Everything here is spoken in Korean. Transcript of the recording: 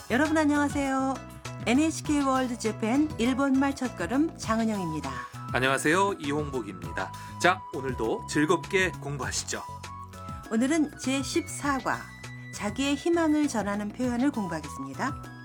여러분 안녕하세요. NHK 월드 재팬 일본말 첫걸음 장은영입니다. 안녕하세요. 이홍복입니다. 자, 오늘도 즐겁게 공부하시죠. 오늘은 제14과 자기의 희망을 전하는 표현을 공부하겠습니다.